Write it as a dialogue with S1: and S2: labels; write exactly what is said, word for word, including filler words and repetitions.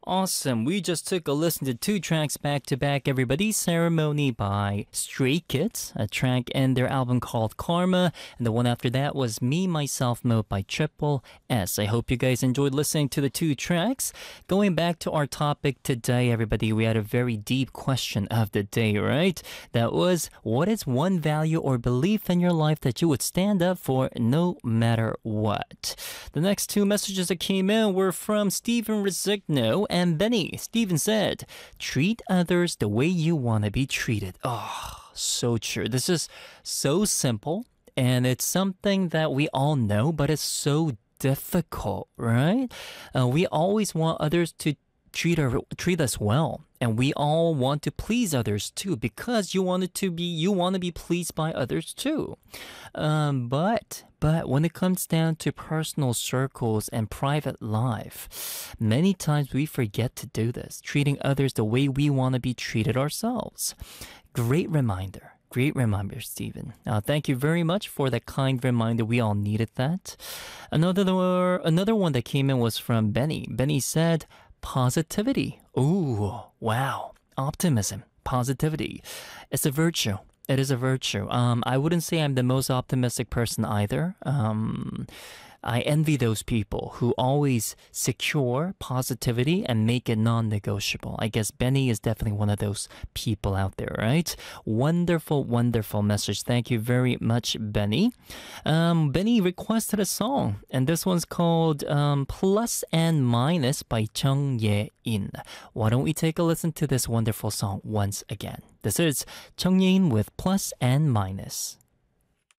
S1: Awesome. We just took a listen to two tracks back to back. Everybody, Ceremony by Stray Kids, a track in their album called Karma. And the one after that was Me, Myself, Mode by Triple S. I hope you guys enjoyed listening to the two tracks. Going back to our topic today, everybody, we had a very deep question of the day, right? That was, what is one value or belief in your life that you would stand up for no matter what? The next two messages that came in were from Stephen Resigno and Benny. Stephen said, treat others the way you want to be treated. Oh, so true. This is so simple, and it's something that we all know, but it's so difficult, right? Uh, we always want others to treat our, treat us well, and we all want to please others too, because you want it to be you want to be pleased by others too. Um, but but when it comes down to personal circles and private life, many times we forget to do this, treating others the way we want to be treated ourselves. Great reminder. Great reminder, Stephen. Uh, thank you very much for that kind reminder. We all needed that. Another another one that came in was from Benny. Benny said, positivity. Ooh, wow. Optimism, positivity. It's a virtue. It is a virtue. Um, I wouldn't say I'm the most optimistic person either. Um, I envy those people who always secure positivity and make it non-negotiable. I guess Benny is definitely one of those people out there, right? Wonderful, wonderful message. Thank you very much, Benny. Um, Benny requested a song, and this one's called um, Plus and Minus by Chung Ye-in. Why don't we take a listen to this wonderful song once again? This is Chung Ye-in with Plus and Minus.